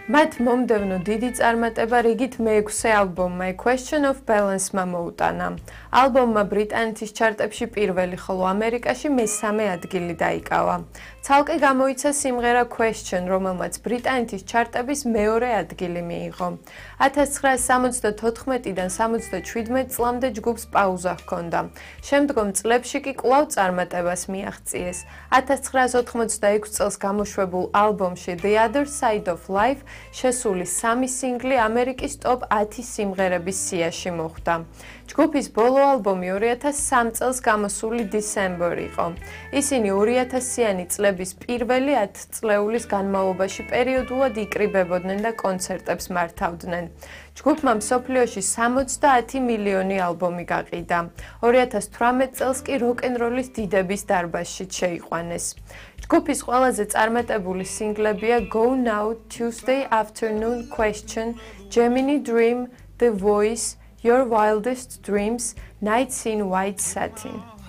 მათ მომდევნო დიდი წარმატება რიგით მეექვსე ალბომმა A Question of Balance-მა მოუტანა. ალბომმა ბრიტანეთის ჩარტებში პირველი, ხოლო ამერიკაში მესამე ადგილი დაიკავა. ცალკე გამოიცა სიმღერა Question, რომელმაც ბრიტანეთის ჩარტების მეორე ადგილი მიიღო. 1974-დან 77 წლამდე ჯგუფს პაუზა ჰქონდა. შემდგომ წლებში კი კვლავ წარმატებას მიაღწიეს. 1986 წელს გამოშვებულ ალბომში The Other Side of Life შესული 3 სინგლი ამერიკის ტოპ 10 სიმღერების სიაში მოხვდა. ჯგუფის ბოლო ალბომი 2003 წელს გამოსული December იყო. ისინი 2000-იანი წლების პირველი 10 წლეულის განმავლობაში პერიოდულად იკრიბებოდნენ და კონცერტებს მართავდნენ. ჯგუფმა მსოფლიოში 70 მილიონი ალბომი გაყიდა. 2018 წელს კი როკ-ენ-როლის დიდების დარბაზშიც შეიყვანეს. ჯგუფის ყველაზე წარმატებული სინგლებია Go Now, Tuesday Afternoon Question, Gemini Dream, The Voice, Your Wildest Dreams, Nights in White Satin.